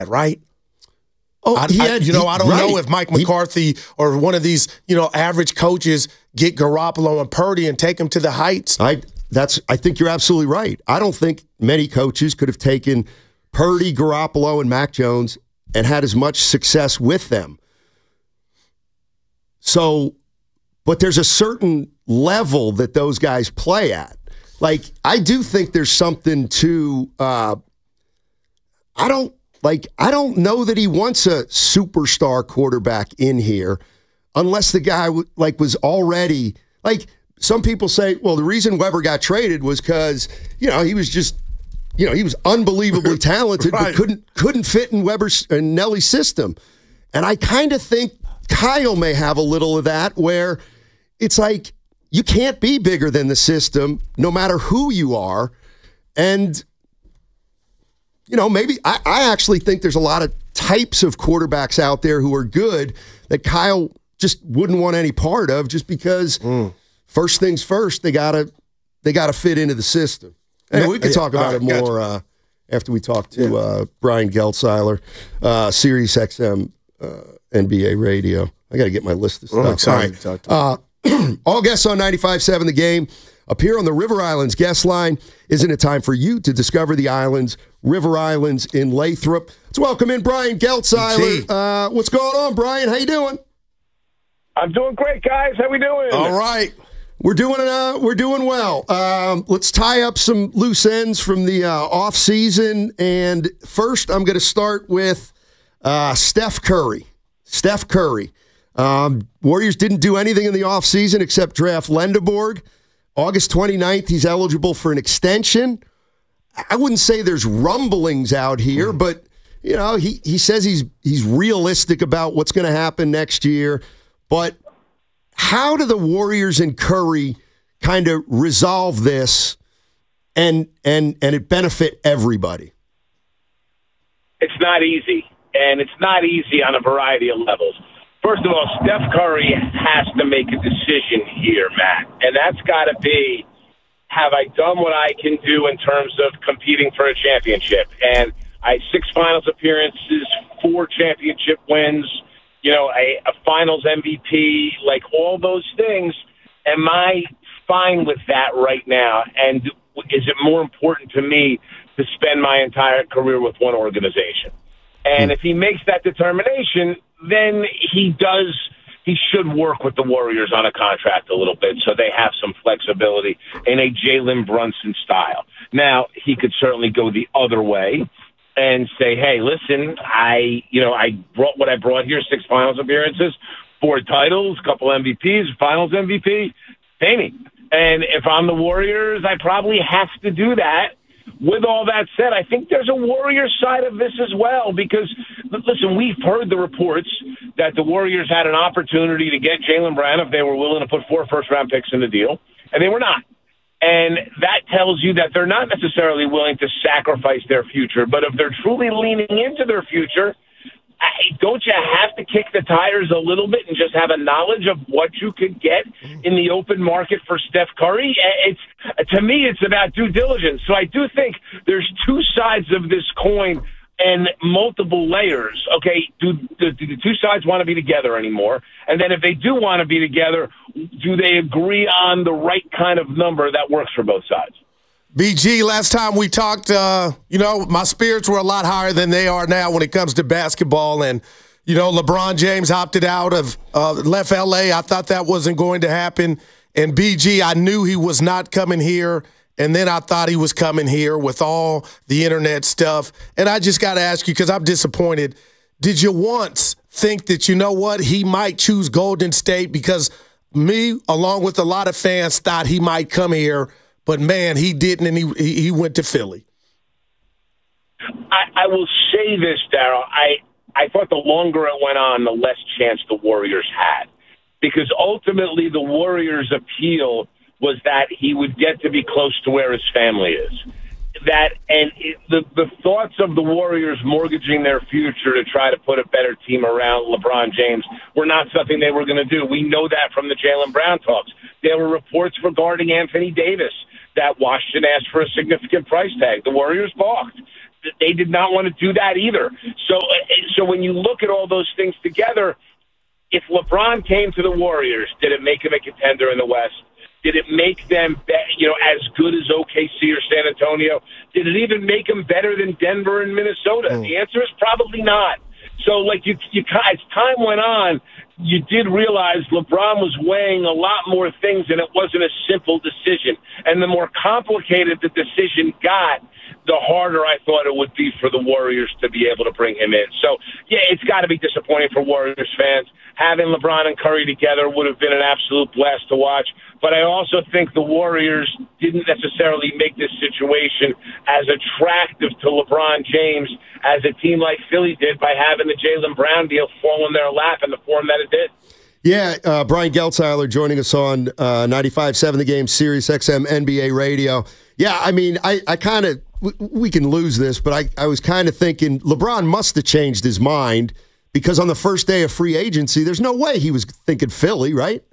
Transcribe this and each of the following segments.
right? Oh, I don't know if Mike McCarthy or one of these, average coaches get Garoppolo and Purdy and take them to the heights. I think you're absolutely right. I don't think many coaches could have taken Purdy, Garoppolo, and Mac Jones and had as much success with them. So, but there's a certain level that those guys play at. Like, I do think there's something to, I don't know that he wants a superstar quarterback in here unless the guy was already, some people say, well, the reason Weber got traded was because, he was just, he was unbelievably talented, right, but couldn't fit in Weber's and Nelly's system. And I kind of think Kyle may have a little of that, where it's like you can't be bigger than the system no matter who you are. And, maybe I actually think there's a lot of types of quarterbacks out there who are good that Kyle just wouldn't want any part of, just because first things first, they gotta fit into the system. And we can talk about it more after we talk to Brian Geltzeiler, Sirius XM NBA Radio. I got to get my list of stuff. I'm excited to talk to all guests on 95.7 The Game appear on the River Islands guest line. Isn't it time for you to discover the islands, River Islands in Lathrop? Let's welcome in Brian Geltzeiler. What's going on, Brian? How you doing? I'm doing great, guys. How we doing? All right. We're doing well. Let's tie up some loose ends from the off season, and first, I'm going to start with Steph Curry. Steph Curry. Warriors didn't do anything in the off season except draft Lendeborg. August 29th, he's eligible for an extension. I wouldn't say there's rumblings out here, but he says he's realistic about what's going to happen next year. But how do the Warriors and Curry kind of resolve this and it benefit everybody? It's not easy, and it's not easy on a variety of levels. First of all, Steph Curry has to make a decision here, Matt, and that's got to be, have I done what I can do in terms of competing for a championship? And 6 finals appearances, 4 championship wins, a finals MVP, like all those things. Am I fine with that right now? And is it more important to me to spend my entire career with one organization? And if he makes that determination, then he should work with the Warriors on a contract a little bit so they have some flexibility in a Jalen Brunson style. Now, he could certainly go the other way and say, hey, listen, I brought what I brought here, 6 finals appearances, 4 titles, a couple MVPs, finals MVP, pay me. And if I'm the Warriors, I probably have to do that. With all that said, I think there's a Warrior side of this as well, because, listen, we've heard the reports that the Warriors had an opportunity to get Jaylen Brown if they were willing to put 4 first-round picks in the deal, and they were not. And that tells you that they're not necessarily willing to sacrifice their future, but if they're truly leaning into their future, don't you have to kick the tires a little bit and just have a knowledge of what you could get in the open market for Steph Curry? To me, it's about due diligence. So I do think there's 2 sides of this coin and multiple layers. Okay, do the 2 sides want to be together anymore? And then if they do want to be together, do they agree on the right kind of number that works for both sides? BG, last time we talked, my spirits were a lot higher than they are now when it comes to basketball. And, LeBron James opted out of left L.A. I thought that wasn't going to happen. And BG, I knew he was not coming here. And then I thought he was coming here with all the internet stuff. And I just got to ask you, because I'm disappointed, did you once think that, he might choose Golden State? Because me, along with a lot of fans, thought he might come here. But, man, he didn't, and he went to Philly. I will say this, Darryl. I thought the longer it went on, the less chance the Warriors had. Because ultimately the Warriors' appeal was that he would get to be close to where his family is. The thoughts of the Warriors mortgaging their future to try to put a better team around LeBron James were not something they were going to do. We know that from the Jaylen Brown talks. There were reports regarding Anthony Davis that Washington asked for a significant price tag. The Warriors balked. they did not want to do that either. So when you look at all those things together, if LeBron came to the Warriors, did it make him a contender in the West? Did it make them, as good as OKC or San Antonio? Did it even make them better than Denver and Minnesota? The answer is probably not. So, as time went on, you did realize LeBron was weighing a lot more things, and it wasn't a simple decision. And the more complicated the decision got, the harder I thought it would be for the Warriors to be able to bring him in. So, yeah, it's got to be disappointing for Warriors fans. Having LeBron and Curry together would have been an absolute blast to watch. But I also think the Warriors didn't necessarily make this situation as attractive to LeBron James as a team like Philly did by having the Jaylen Brown deal fall in their lap in the form that it did. Yeah, Brian Geltzeiler joining us on 95.7 The Game, Sirius XM NBA Radio. Yeah, I mean, I kind of, we can lose this, but I was kind of thinking LeBron must have changed his mind because on the first day of free agency, there's no way he was thinking Philly, right?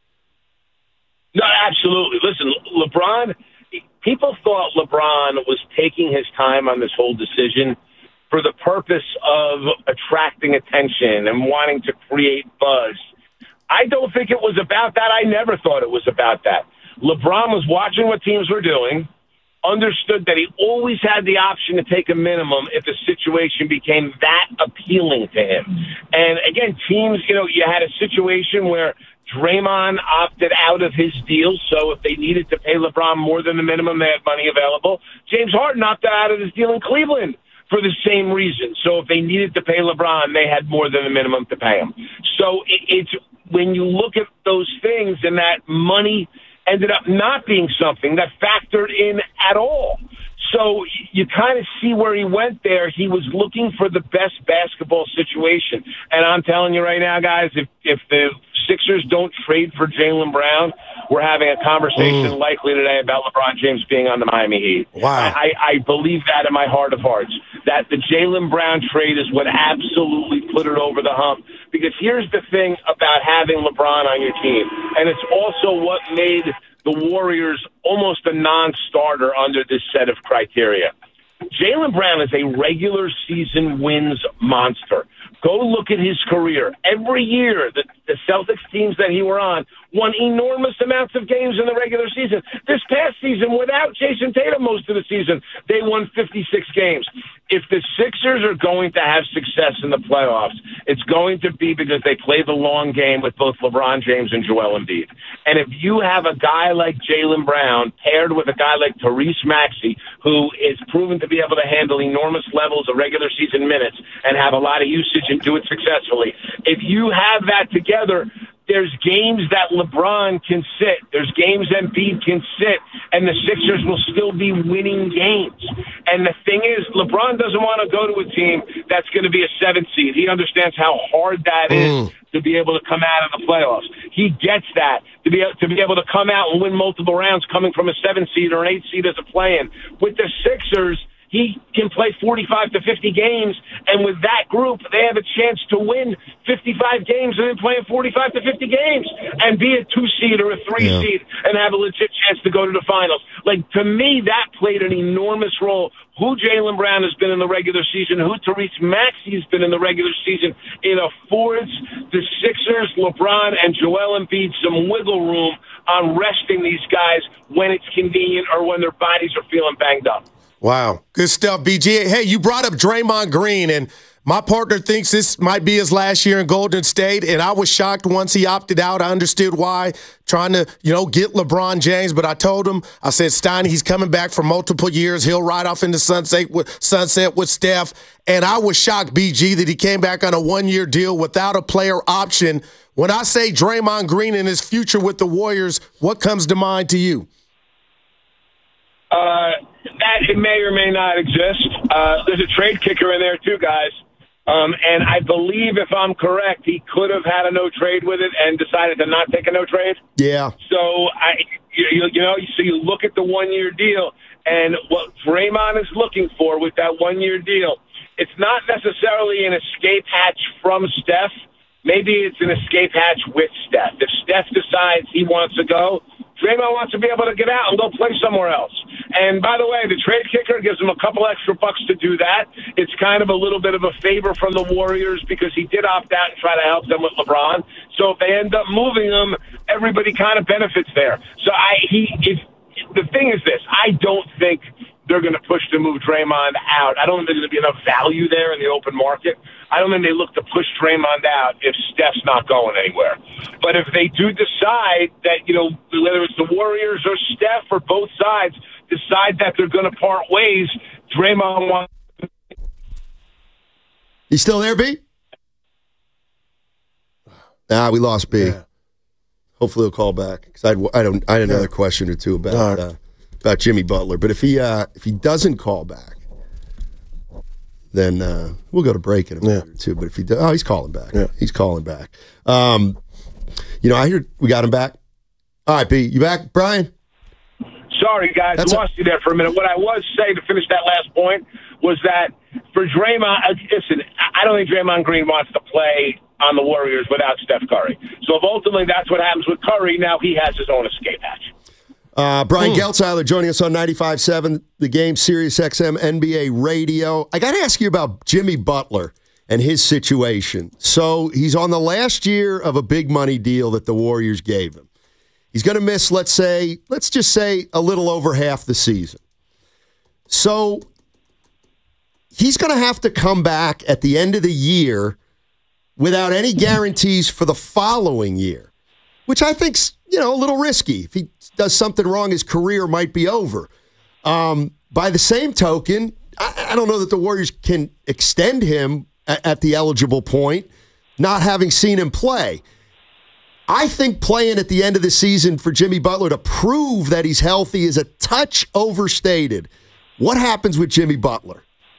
No, absolutely. Listen, LeBron, people thought LeBron was taking his time on this whole decision for the purpose of attracting attention and wanting to create buzz. I don't think it was about that. I never thought it was about that. LeBron was watching what teams were doing, understood that he always had the option to take a minimum if the situation became that appealing to him. And again, teams, you had a situation where Draymond opted out of his deal, so if they needed to pay LeBron more than the minimum, they had money available. James Harden opted out of his deal in Cleveland for the same reason. So if they needed to pay LeBron, they had more than the minimum to pay him. So it's when you look at those things, and that money ended up not being something that factored in at all. So you kind of see where he went there. He was looking for the best basketball situation. And I'm telling you right now, guys, if the Sixers don't trade for Jaylen Brown, we're having a conversation likely today about LeBron James being on the Miami Heat. Wow. I believe that in my heart of hearts, that the Jaylen Brown trade is what absolutely put it over the hump. Because here's the thing about having LeBron on your team, and it's also what made the Warriors almost a non-starter under this set of criteria. Jaylen Brown is a regular season wins monster. Go look at his career. Every year, the Celtics teams that he were on won enormous amounts of games in the regular season. This past season, without Jason Tatum most of the season, they won 56 games. If the Sixers are going to have success in the playoffs, it's going to be because they play the long game with both LeBron James and Joel Embiid. And if you have a guy like Jaylen Brown paired with a guy like Tyrese Maxey, who is proven to be able to handle enormous levels of regular season minutes and have a lot of usage and do it successfully, if you have that together, there's games that LeBron can sit. There's games Embiid can sit, and the Sixers will still be winning games. And the thing is, LeBron doesn't want to go to a team that's going to be a 7th seed. He understands how hard that is to be able to come out of the playoffs. He gets that, to be able to come out and win multiple rounds coming from a 7th seed or an 8th seed as a play-in. With the Sixers, he can play 45 to 50 games, and with that group, they have a chance to win 55 games and then play 45 to 50 games and be a 2-seed or a 3-seed and have a legit chance to go to the finals. Like, to me, that played an enormous role. Who Jaylen Brown has been in the regular season, who Tyrese Maxey has been in the regular season, it affords the Sixers, LeBron, and Joel Embiid some wiggle room on resting these guys when it's convenient or when their bodies are feeling banged up. Wow. Good stuff, BG. Hey, you brought up Draymond Green, and my partner thinks this might be his last year in Golden State, and I was shocked once he opted out. I understood why, trying to, get LeBron James, but I told him, I said, Stein, he's coming back for multiple years. He'll ride off into sunset with Steph. And I was shocked, BG, that he came back on a 1-year deal without a player option. When I say Draymond Green and his future with the Warriors, what comes to mind to you? That it may or may not exist. There's a trade kicker in there too, guys. And I believe, if I'm correct, he could have had a no trade with it and decided to not take a no trade. Yeah. So so you look at the 1-year deal, and what Draymond is looking for with that 1-year deal, it's not necessarily an escape hatch from Steph. Maybe it's an escape hatch with Steph. If Steph decides he wants to go, Draymond wants to be able to get out and go play somewhere else. And by the way, the trade kicker gives him a couple extra bucks to do that. It's kind of a little bit of a favor from the Warriors because he did opt out and try to help them with LeBron. So if they end up moving him, everybody kind of benefits there. So the thing is this, I don't think they're going to push to move Draymond out. I don't think there's going to be enough value there in the open market. I don't think they look to push Draymond out if Steph's not going anywhere. But if they do decide that, whether it's the Warriors or Steph or both sides decide that they're going to part ways, Draymond wants. You still there, B? We lost B. Yeah. Hopefully he'll call back because I had another question or two about Jimmy Butler. But if he doesn't call back, then we'll go to break in a minute or two. But if he does, he's calling back. Yeah. He's calling back. I hear we got him back. All right, B, you back, Brian? Sorry, guys, I lost you there for a minute. What I was saying to finish that last point was that for Draymond, listen, I don't think Draymond Green wants to play on the Warriors without Steph Curry. So if ultimately that's what happens with Curry, now he has his own escape hatch. Brian Geltzeiler joining us on 95.7, The Game, Sirius XM, NBA Radio. I got to ask you about Jimmy Butler and his situation. So he's on the last year of a big money deal that the Warriors gave him. He's going to miss, let's just say, a little over half the season. So he's going to have to come back at the end of the year without any guarantees for the following year, which I think's, a little risky. If he does something wrong, his career might be over. By the same token, I don't know that the Warriors can extend him at the eligible point, not having seen him play. I think playing at the end of the season for Jimmy Butler to prove that he's healthy is a touch overstated. What happens with Jimmy Butler?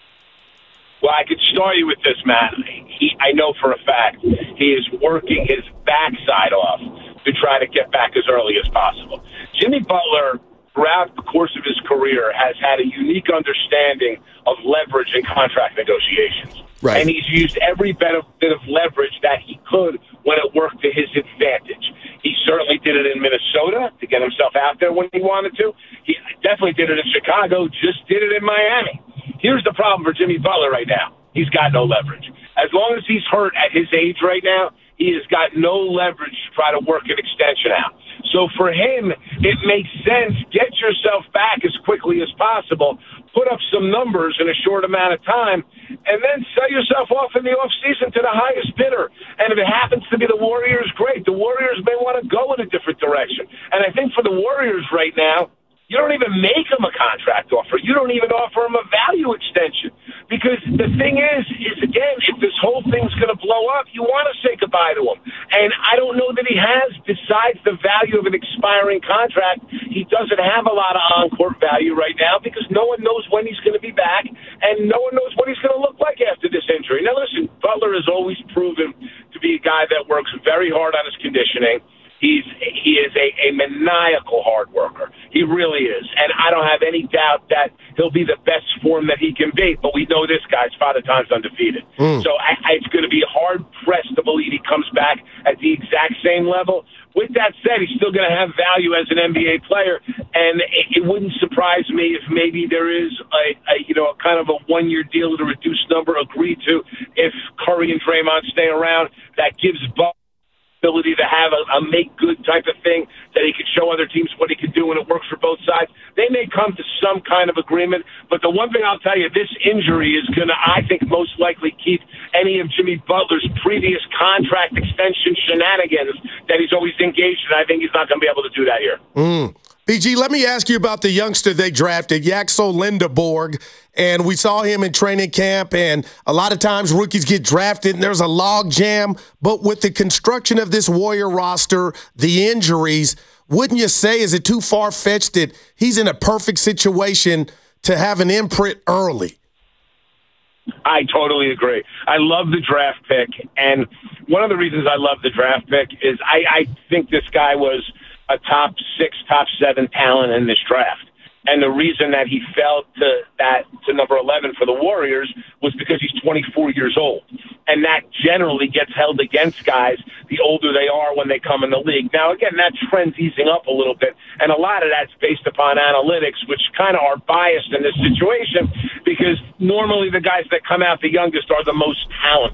Well, I could start you with this, Matt. I know for a fact he is working his backside off to try to get back as early as possible. Jimmy Butler, throughout the course of his career, has had a unique understanding of leverage and contract negotiations. Right. And he's used every bit of leverage that he could when it worked to his advantage. He certainly did it in Minnesota to get himself out there when he wanted to. He definitely did it in Chicago, just did it in Miami. Here's the problem for Jimmy Butler right now. He's got no leverage. As long as he's hurt at his age right now, he has got no leverage to try to work an extension out. So for him, it makes sense. Get yourself back as quickly as possible, put up some numbers in a short amount of time, and then sell yourself off in the offseason to the highest bidder. And if it happens to be the Warriors, great. The Warriors may want to go in a different direction. And I think for the Warriors right now, you don't even make them a contract offer. You don't even offer them a value extension. Because the thing is again, if this whole thing's going to blow up, you want to say goodbye to him. And I don't know that he has, besides the value of an expiring contract, he doesn't have a lot of on-court value right now because no one knows when he's going to be back and no one knows what he's going to look like after this injury. Now, listen, Butler has always proven to be a guy that works very hard on his conditioning. He is a maniacal hard worker. He really is. And I don't have any doubt that he'll be the best form that he can be. But we know this guy's Father Time's undefeated. So it's going to be hard-pressed to believe he comes back at the exact same level. With that said, he's still going to have value as an NBA player. And it wouldn't surprise me if maybe there is a kind of a one-year deal at a reduced number agreed to if Curry and Draymond stay around. That gives Buck ability to have a make-good type of thing that he could show other teams what he can do when it works for both sides. They may come to some kind of agreement, but the one thing I'll tell you, this injury is going to, I think, most likely keep any of Jimmy Butler's previous contract extension shenanigans that he's always engaged in. I think he's not going to be able to do that here. BG, let me ask you about the youngster they drafted, Yaxel Lindeborg, and we saw him in training camp, and a lot of times rookies get drafted, and there's a log jam, but with the construction of this Warrior roster, the injuries, wouldn't you say, is it too far-fetched that he's in a perfect situation to have an imprint early? I totally agree. I love the draft pick, and one of the reasons I love the draft pick is I think this guy was a top 6, top 7 talent in this draft. And the reason that he fell to number 11 for the Warriors was because he's 24 years old. And that generally gets held against guys the older they are when they come in the league. Now, again, that trend's easing up a little bit, and a lot of that's based upon analytics, which kind of are biased in this situation because normally the guys that come out the youngest are the most talented.